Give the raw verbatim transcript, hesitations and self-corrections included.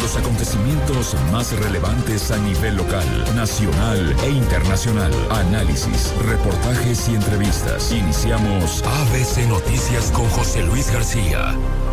los acontecimientos más relevantes a nivel local, nacional e internacional. Análisis, reportajes y entrevistas. Iniciamos A B C Noticias con José Luis García.